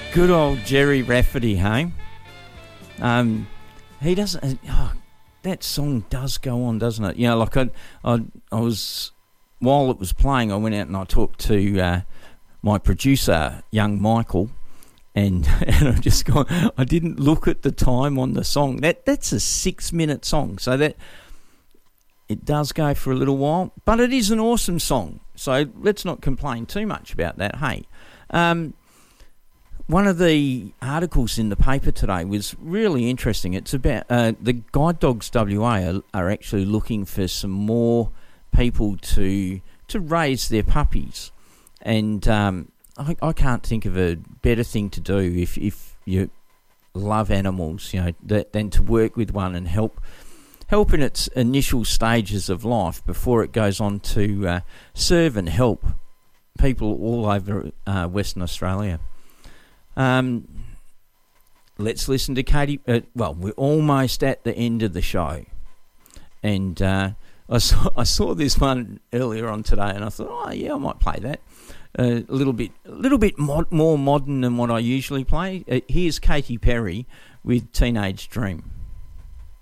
Good old Jerry Rafferty, hey? He doesn't... that song does go on, doesn't it? You know, like I was... While it was playing, I went out and I talked to my producer, young Michael, and I just gone... I didn't look at the time on the song. That's a 6-minute song, so that... It does go for a little while, but it is an awesome song. So let's not complain too much about that, hey? One of the articles in the paper today was really interesting. It's about the Guide Dogs WA are actually looking for some more people to raise their puppies. And I can't think of a better thing to do if you love animals, you know, than to work with one and help in its initial stages of life before it goes on to serve and help people all over Western Australia. Let's listen to Katy. We're almost at the end of the show, and I saw this one earlier on today, and I thought, oh yeah, I might play that. A little bit more modern than what I usually play. Here's Katy Perry with Teenage Dream.